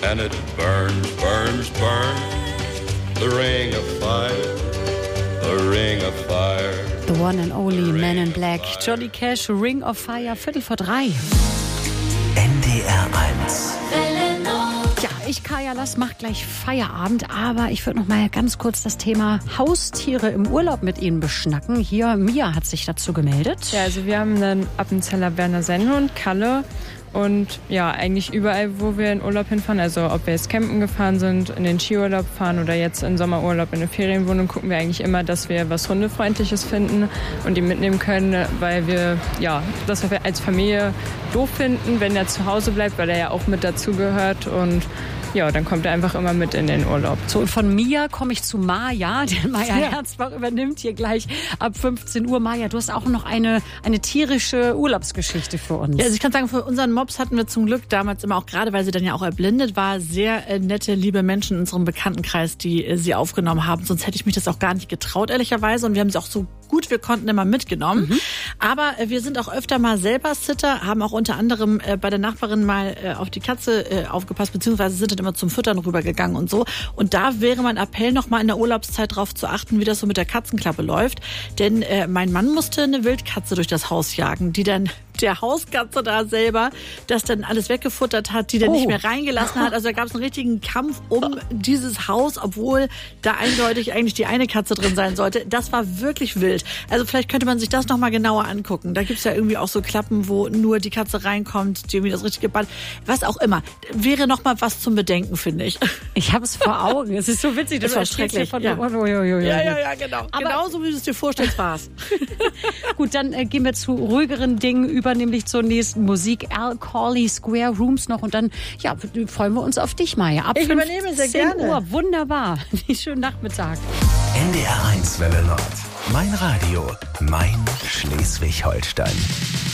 and it burns, burns, burns. The ring of fire, the ring of fire. The one and only Man in Black, Johnny Cash, Ring of Fire, 2:45. NDR 1. Ja, ich, Kaya Lass, mach gleich Feierabend, aber ich würde noch mal ganz kurz das Thema Haustiere im Urlaub mit Ihnen beschnacken. Hier, Mia hat sich dazu gemeldet. Ja, also wir haben einen Appenzeller Berner Sennhund, Kalle. Und ja, eigentlich überall, wo wir in Urlaub hinfahren, also ob wir jetzt campen gefahren sind, in den Skiurlaub fahren oder jetzt in Sommerurlaub in eine Ferienwohnung, gucken wir eigentlich immer, dass wir was Hundefreundliches finden und die mitnehmen können, weil wir, ja, das wir als Familie doof finden, wenn er zu Hause bleibt, weil er ja auch mit dazugehört und ja, dann kommt er einfach immer mit in den Urlaub. So, und von Mia komme ich zu Maja, denn Maja Herzbach übernimmt hier gleich ab 15 Uhr. Maja, du hast auch noch eine tierische Urlaubsgeschichte für uns. Ja, also ich kann sagen, für unseren Mops hatten wir zum Glück damals immer auch, gerade weil sie dann ja auch erblindet war, sehr nette, liebe Menschen in unserem Bekanntenkreis, die sie aufgenommen haben. Sonst hätte ich mich das auch gar nicht getraut, ehrlicherweise. Und wir haben sie auch so gut wir konnten immer mitgenommen. Aber wir sind auch öfter mal selber Sitter, haben auch unter anderem bei der Nachbarin mal auf die Katze aufgepasst, beziehungsweise sind dann immer zum Füttern rübergegangen und so. Und da wäre mein Appell, noch mal in der Urlaubszeit drauf zu achten, wie das so mit der Katzenklappe läuft. Denn mein Mann musste eine Wildkatze durch das Haus jagen, die dann der Hauskatze da selber das dann alles weggefuttert hat, die dann nicht mehr reingelassen hat. Also da gab es einen richtigen Kampf um dieses Haus, obwohl da eindeutig eigentlich die eine Katze drin sein sollte. Das war wirklich wild. Also vielleicht könnte man sich das noch mal genauer angucken. Da gibt's ja irgendwie auch so Klappen, wo nur die Katze reinkommt, die irgendwie das richtige Band. Was auch immer. Wäre noch mal was zum Bedenken, finde ich. Ich habe es vor Augen. Es ist so witzig. Das war schrecklich. Von ja, genau. Aber genauso wie du es dir vorstellst, war's. Gut, dann gehen wir zu ruhigeren Dingen über, nämlich zur nächsten Musik. Al Corley, Square Rooms noch. Und dann freuen wir uns auf dich, Maja. Ab Ich 15 übernehme sehr gerne. Uhr. Wunderbar. Schönen Nachmittag. NDR 1 Welle Nord. Mein Radio, mein Schleswig-Holstein.